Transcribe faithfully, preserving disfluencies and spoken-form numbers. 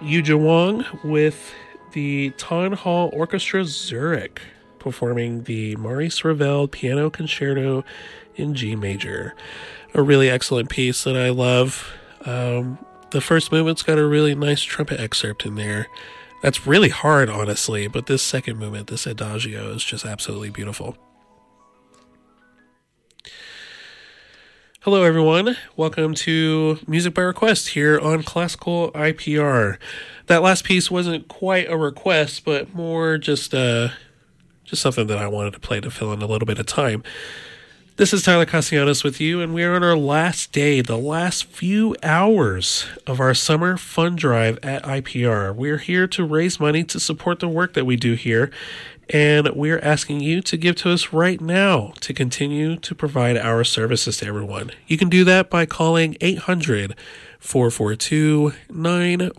Yuja Wang with the Town Hall Orchestra Zurich performing the Maurice Ravel Piano Concerto in G major. A really excellent piece that I love. Um, the first movement's got a really nice trumpet excerpt in there. That's really hard, honestly, but this second movement, this Adagio, is just absolutely beautiful. Hello, everyone. Welcome to Music by Request here on Classical I P R. That last piece wasn't quite a request, but more just uh, just something that I wanted to play to fill in a little bit of time. This is Tyler Castellanos with you, and we are on our last day, the last few hours of our summer fund drive at I P R. We're here to raise money to support the work that we do here, and we're asking you to give to us right now to continue to provide our services to everyone. You can do that by calling eight hundred, four four two, nine